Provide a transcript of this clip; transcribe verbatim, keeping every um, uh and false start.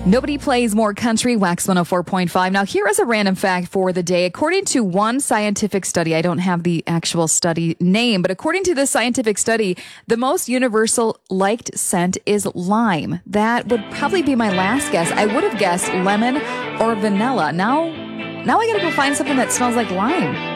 Nobody plays more country. Wax one oh four point five. Now, here is a random fact for the day. According to one scientific study, I don't have the actual study name, but according to this scientific study, the most universal liked scent is lime. That would probably be my last guess. I would have guessed lemon or vanilla. Now, now I gotta go find something that smells like lime.